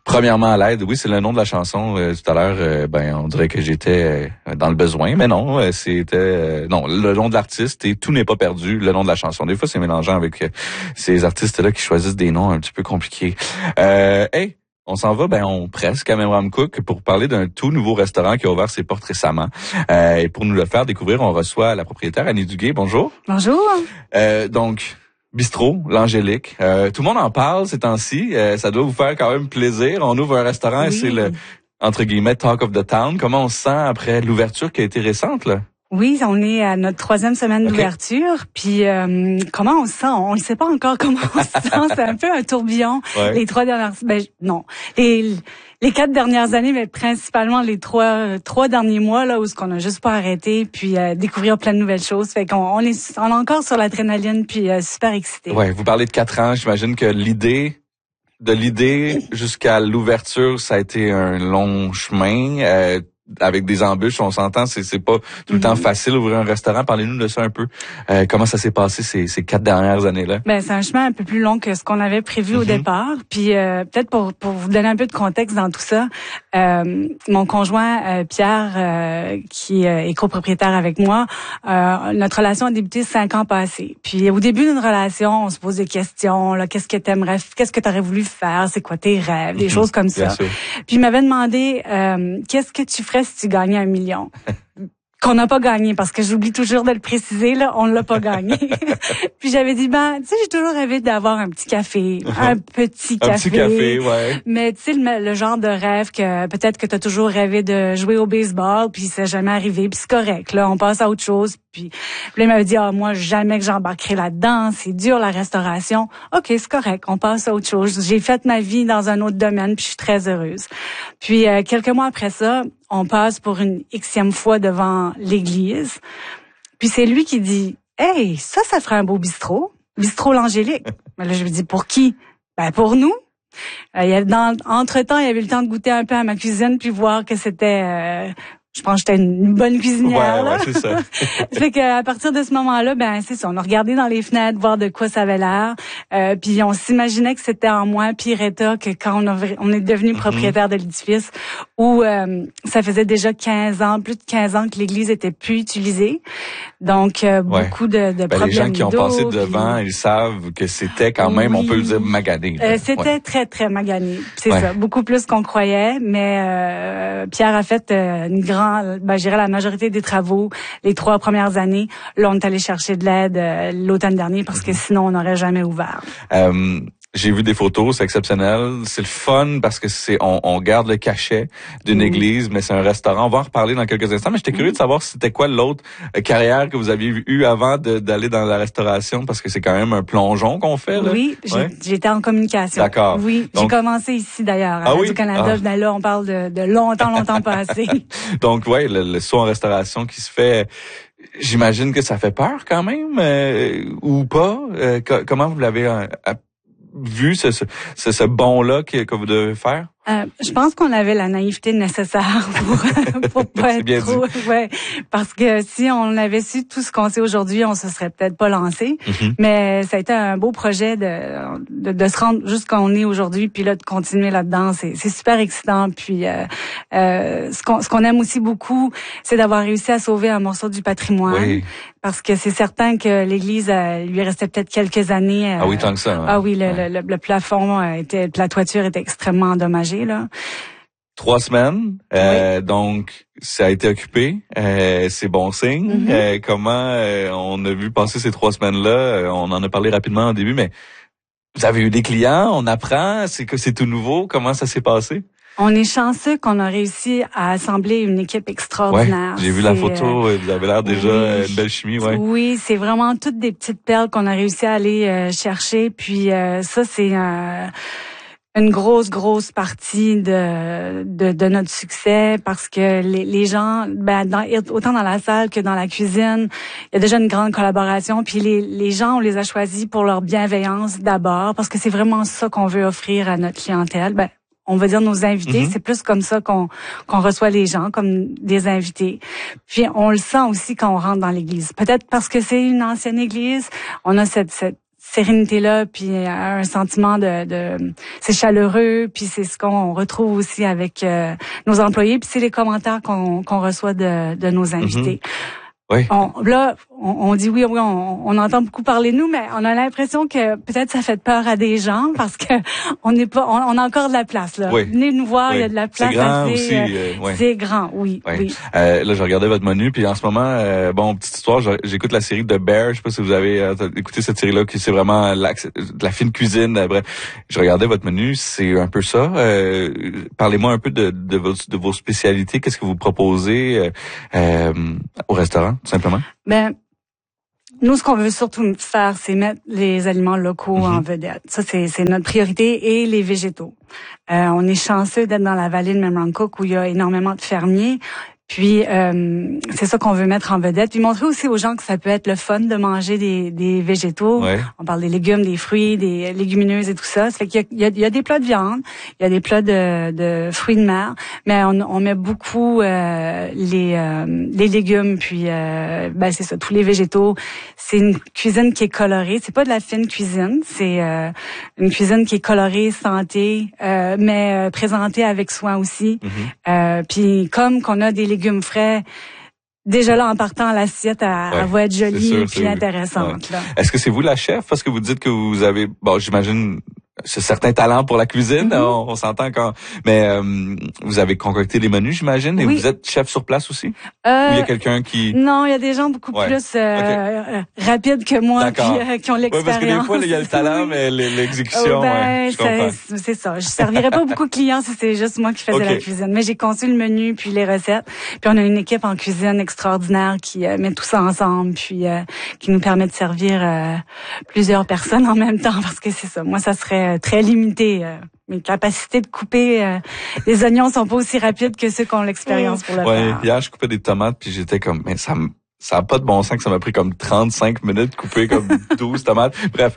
Premièrement à l'aide, oui, c'est le nom de la chanson. Tout à l'heure, on dirait que j'étais dans le besoin, mais non, c'était non, le nom de l'artiste et Tout n'est pas perdu, le nom de la chanson. Des fois, c'est mélangeant avec ces artistes-là qui choisissent des noms un petit peu compliqués. Hey, on s'en va, presque à Memramcook pour parler d'un tout nouveau restaurant qui a ouvert ses portes récemment. Et pour nous le faire découvrir, on reçoit la propriétaire Annie Duguay. Bonjour. Bonjour. Donc, Bistrot, l'Angélique. Tout le monde en parle ces temps-ci. Ça doit vous faire quand même plaisir. On ouvre un restaurant et c'est le, entre guillemets, Talk of the Town. Comment on se sent après l'ouverture qui a été récente, là? Oui, on est à notre 3e semaine d'ouverture. Puis comment on se sent? On ne sait pas encore comment on se sent. C'est un peu un tourbillon. Ouais. Les 3 dernières... Les 4 dernières années, mais principalement les 3 derniers mois, là, où ce qu'on a juste pas arrêté, puis découvrir plein de nouvelles choses. Fait qu'on est encore sur l'adrénaline, puis super excités. Ouais, vous parlez de 4 ans. J'imagine que l'idée jusqu'à l'ouverture, ça a été un long chemin. Avec des embûches, on s'entend, c'est pas tout le temps facile d'ouvrir un restaurant. Parlez-nous de ça un peu. Comment ça s'est passé ces 4 dernières années-là? C'est un chemin un peu plus long que ce qu'on avait prévu au départ. Puis peut-être pour vous donner un peu de contexte dans tout ça, mon conjoint Pierre, qui est copropriétaire avec moi, notre relation a débuté 5 ans passés. Puis au début d'une relation, on se pose des questions. Là, qu'est-ce que t'aurais voulu faire? C'est quoi tes rêves? Des choses comme ça. Puis il m'avait demandé qu'est-ce que tu ferais si tu gagnais 1 million? Qu'on n'a pas gagné, parce que j'oublie toujours de le préciser, là, on l'a pas gagné. Puis j'avais dit, tu sais, j'ai toujours rêvé d'avoir un petit café, un petit café, ouais. Mais tu sais, le genre de rêve que peut-être que t'as toujours rêvé de jouer au baseball, puis c'est jamais arrivé, puis c'est correct, là, on passe à autre chose. Puis là, il m'avait dit, moi, jamais que j'embarquerai là-dedans, c'est dur la restauration. OK, c'est correct, on passe à autre chose. J'ai fait ma vie dans un autre domaine, puis je suis très heureuse. Puis quelques mois après ça, on passe pour une Xème fois devant l'église. Puis c'est lui qui dit, hey, ça ferait un beau bistrot. Bistrot l'Angélique. Mais là, je lui dis, pour qui? Pour nous. Entre-temps, il y avait le temps de goûter un peu à ma cuisine puis voir que c'était... je pense que j'étais une bonne cuisinière. Ouais, c'est ça. Fait qu'à partir de ce moment-là, c'est ça. On a regardé dans les fenêtres, voir de quoi ça avait l'air. Puis on s'imaginait que c'était en moi, Pierretta, que quand on est devenu propriétaire de l'édifice, où ça faisait déjà plus de 15 ans que l'église était plus utilisée. Donc, beaucoup de problèmes d'eau. Les gens qui ont passé devant, ils savent que c'était quand même, on peut le dire, magané. C'était très, très magané. C'est ça. Beaucoup plus qu'on croyait. Mais Pierre a fait une grande, je dirais la majorité des travaux les 3 premières années. Là, on est allé chercher de l'aide l'automne dernier parce que sinon, on n'aurait jamais ouvert. J'ai vu des photos, c'est exceptionnel. C'est le fun parce que on garde le cachet d'une église, mais c'est un restaurant. On va en reparler dans quelques instants. Mais j'étais curieux de savoir c'était quoi l'autre carrière que vous aviez eu avant d'aller dans la restauration, parce que c'est quand même un plongeon qu'on fait, là. Oui, j'étais en communication. D'accord. Oui, j'ai commencé ici d'ailleurs, à Radio-Canada. Là, on parle de longtemps passé. Donc, le saut en restauration qui se fait... J'imagine que ça fait peur quand même, ou pas. Comment vous l'avez vu ce bond-là que vous devez faire? Je pense qu'on avait la naïveté nécessaire pour pas être trop, parce que si on avait su tout ce qu'on sait aujourd'hui, on se serait peut-être pas lancé. Mais ça a été un beau projet de se rendre jusqu'où on est aujourd'hui, puis là de continuer là-dedans, c'est super excitant. Puis ce qu'on aime aussi beaucoup, c'est d'avoir réussi à sauver un morceau du patrimoine. Oui. Parce que c'est certain que l'église lui restait peut-être quelques années. Ah oui, tant que ça. Hein. Ah oui, le plafond la toiture était extrêmement endommagée, là. 3 semaines, donc ça a été occupé, c'est bon signe. Comment on a vu passer ces 3 semaines-là, on en a parlé rapidement au début, mais vous avez eu des clients, on apprend, c'est tout nouveau, comment ça s'est passé? On est chanceux qu'on a réussi à assembler une équipe extraordinaire. Ouais, j'ai vu la photo, vous avez l'air déjà une belle chimie, ouais. Oui, c'est vraiment toutes des petites perles qu'on a réussi à aller chercher, puis ça c'est une grosse partie de notre succès, parce que les gens, autant dans la salle que dans la cuisine, il y a déjà une grande collaboration. Puis les gens, on les a choisis pour leur bienveillance d'abord, parce que c'est vraiment ça qu'on veut offrir à notre clientèle. On va dire nos invités, c'est plus comme ça qu'on reçoit les gens, comme des invités. Puis on le sent aussi quand on rentre dans l'église. Peut-être parce que c'est une ancienne église, on a cette sérénité-là, puis un sentiment de c'est chaleureux, puis c'est ce qu'on retrouve aussi avec nos employés, puis c'est les commentaires qu'on reçoit de nos invités. Oui. On dit oui, on entend beaucoup parler de nous, mais on a l'impression que peut-être ça fait peur à des gens parce que on a encore de la place là. Oui. Venez nous voir, il y a de la place. C'est grand assez, aussi. C'est grand, oui. Là, je regardais votre menu, puis en ce moment, petite histoire, j'écoute la série The Bear. Je sais pas si vous avez écouté cette série-là, qui c'est vraiment la fine cuisine. Bref, je regardais votre menu, c'est un peu ça. Parlez-moi un peu de vos spécialités. Qu'est-ce que vous proposez au restaurant, tout simplement? Ben, nous, ce qu'on veut surtout faire, c'est mettre les aliments locaux en vedette. Ça, c'est notre priorité, et les végétaux. On est chanceux d'être dans la vallée de Memramcook où il y a énormément de fermiers. Puis c'est ça qu'on veut mettre en vedette. Puis montrer aussi aux gens que ça peut être le fun de manger des végétaux. Ouais. On parle des légumes, des fruits, des légumineuses et tout ça. Ça fait qu'il y a des plats de viande, il y a des plats de fruits de mer, mais on met beaucoup les légumes, puis c'est ça, tous les végétaux. C'est une cuisine qui est colorée. C'est pas de la fine cuisine, c'est une cuisine qui est colorée, santé, mais présentée avec soin aussi. Puis comme qu'on a des légumes frais, déjà là en partant, l'assiette elle va être jolie puis intéressante. Là. Est-ce que c'est vous la chef? Parce que vous dites que vous avez, j'imagine, ce certain talent pour la cuisine, on s'entend quand. Mais vous avez concocté des menus, j'imagine, et vous êtes chef sur place aussi? Ou il y a quelqu'un qui... Non, il y a des gens beaucoup plus rapides que moi, puis qui ont l'expérience. Parce que des fois, il y a le talent, mais l'exécution, je comprends. C'est ça. Je servirais pas beaucoup de clients si c'est juste moi qui faisais la cuisine. Mais j'ai conçu le menu, puis les recettes. Puis on a une équipe en cuisine extraordinaire qui met tout ça ensemble, puis qui nous permet de servir plusieurs personnes en même temps, parce que c'est ça. Moi, ça serait très limité. Mes capacités de couper les oignons sont pas aussi rapides que ceux qui ont l'expérience pour le faire. Hier, je coupais des tomates, puis j'étais comme, mais ça a pas de bon sens que ça m'a pris comme 35 minutes de couper comme 12 tomates. Bref.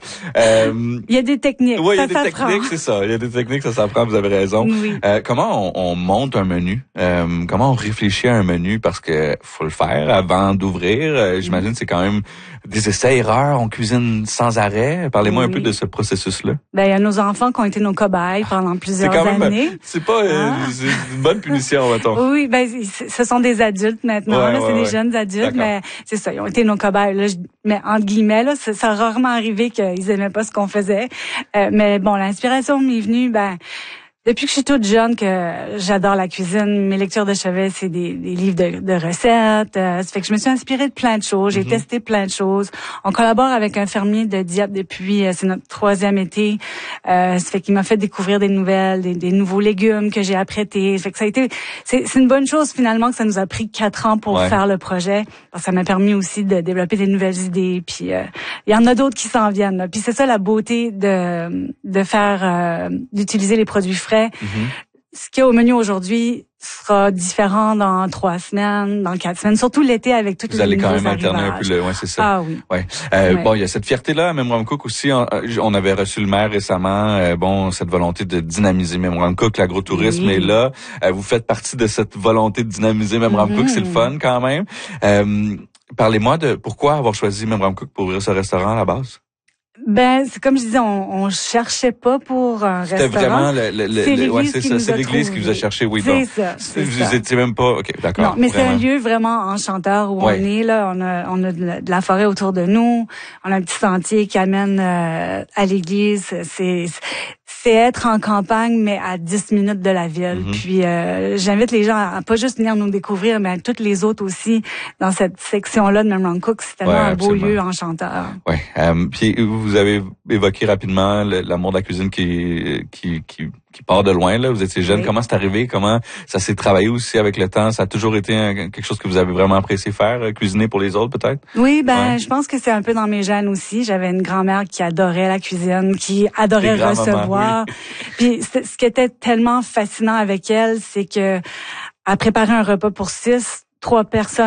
Il y a des techniques. Oui, il y a des techniques, c'est ça. Il y a des techniques, ça s'apprend, vous avez raison. Oui. Comment on monte un menu? Comment on réfléchit à un menu? Parce que faut le faire avant d'ouvrir. J'imagine c'est quand même des essais-erreurs. On cuisine sans arrêt. Parlez-moi un peu de ce processus-là. Il y a nos enfants qui ont été nos cobayes pendant plusieurs années. C'est pas c'est une bonne punition, mettons. Oui, ce sont des adultes maintenant. C'est des jeunes adultes, mais c'est ça, ils ont été nos cobayes. Là, mais entre guillemets, là, ça a rarement arrivé qu'ils aimaient pas ce qu'on faisait. Mais bon, l'inspiration m'est venue, depuis que je suis toute jeune, que j'adore la cuisine. Mes lectures de chevet, c'est des livres de recettes. Ça fait que je me suis inspirée de plein de choses. J'ai testé plein de choses. On collabore avec un fermier de Dieppe depuis, c'est notre 3e été. Ça fait qu'il m'a fait découvrir des nouvelles, des nouveaux légumes que j'ai apprêtés. Ça fait que ça a été, c'est une bonne chose finalement que ça nous a pris 4 ans pour faire le projet. Parce que ça m'a permis aussi de développer des nouvelles idées. Puis il y en a d'autres qui s'en viennent. Là. Puis c'est ça la beauté de faire, d'utiliser les produits frais. Ce qu'il y a au menu aujourd'hui sera différent dans 3 semaines, dans 4 semaines, surtout l'été avec toutes les nouveaux arrivages. Vous allez quand même alterner un peu c'est ça. Ah oui. Ouais. Bon, il y a cette fierté-là à Memramcook aussi. On avait reçu le maire récemment. Cette volonté de dynamiser Memramcook, l'agrotourisme est là. Vous faites partie de cette volonté de dynamiser Memramcook, c'est le fun quand même. Parlez-moi de pourquoi avoir choisi Memramcook pour ouvrir ce restaurant à la base. C'est comme je disais, on cherchait pas pour un restaurant. C'était vraiment c'est l'église qui vous a cherché, oui. C'est ça. Vous étiez même pas, ok, d'accord. Non, mais c'est un lieu vraiment enchanteur où on est là. On a de la forêt autour de nous. On a un petit sentier qui amène à l'église. C'est être en campagne, mais à 10 minutes de la ville. Puis j'invite les gens à pas juste venir nous découvrir, mais à toutes les autres aussi dans cette section-là de Memramcook. C'est tellement un beau lieu enchanteur. Oui. Puis vous avez évoqué rapidement l'amour de la cuisine qui part de loin. Là, vous étiez jeune. Comment c'est arrivé? Comment ça s'est travaillé aussi avec le temps? Ça a toujours été quelque chose que vous avez vraiment apprécié faire, cuisiner pour les autres peut-être? Oui, je pense que c'est un peu dans mes gènes aussi. J'avais une grand-mère qui adorait la cuisine, qui adorait recevoir. Puis ce qui était tellement fascinant avec elle, c'est que à préparer un repas pour 6, 3 personnes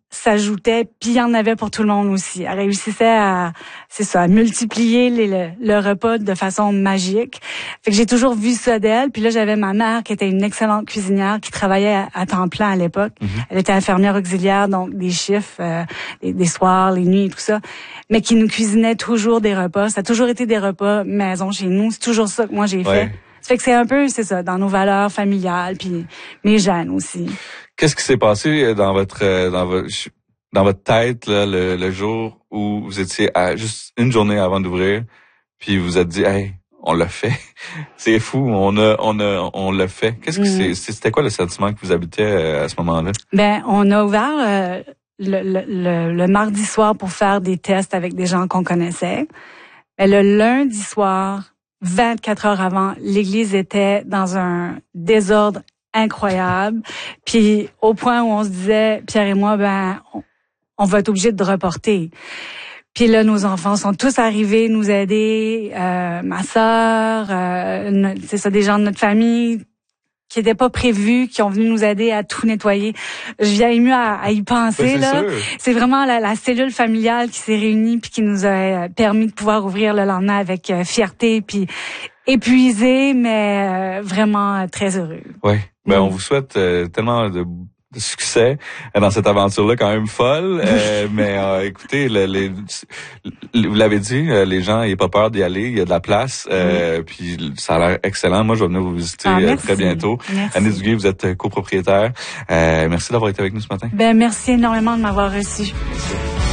s'ajoutait, puis il y en avait pour tout le monde aussi. Elle réussissait à multiplier le repas de façon magique. Fait que j'ai toujours vu ça d'elle. Puis là, j'avais ma mère qui était une excellente cuisinière, qui travaillait à temps plein à l'époque. Elle était infirmière auxiliaire, donc des chiffres, des soirs, les nuits et tout ça, mais qui nous cuisinait toujours des repas. Ça a toujours été des repas maison chez nous. C'est toujours ça que moi j'ai fait. Ça fait que c'est un peu, c'est ça, dans nos valeurs familiales, puis mes gènes aussi. Qu'est-ce qui s'est passé dans votre tête là, le jour où vous étiez à juste une journée avant d'ouvrir, puis vous êtes dit, hey, on l'a fait, c'est fou, on l'a fait. Qu'est-ce que c'était quoi le sentiment que vous habitiez à ce moment-là? Ben, on a ouvert le mardi soir pour faire des tests avec des gens qu'on connaissait. Mais le lundi soir, 24 heures avant, l'église était dans un désordre incroyable. Puis au point où on se disait, Pierre et moi, on va être obligés de reporter. Puis là, nos enfants sont tous arrivés nous aider, ma sœur, c'est ça, des gens de notre famille qui n'étaient pas prévus, qui ont venu nous aider à tout nettoyer. Je viens émue à y penser. Oui, là. C'est vraiment la cellule familiale qui s'est réunie puis qui nous a permis de pouvoir ouvrir le lendemain avec fierté puis épuisé, mais vraiment très heureux. Oui. Ben, on vous souhaite tellement de succès dans cette aventure-là quand même folle. Mais écoutez, vous l'avez dit, les gens, il n'y a pas peur d'y aller, il y a de la place. Puis ça a l'air excellent. Moi, je vais venir vous visiter très bientôt. Merci. Annie Duguay, vous êtes copropriétaire. Merci d'avoir été avec nous ce matin. Ben merci énormément de m'avoir reçu.